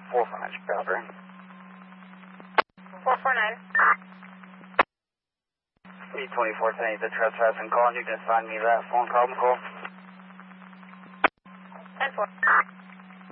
449 Chicago. 449. C-2410, the trespassing call, and you can assign me that phone call, McCall. 10-4.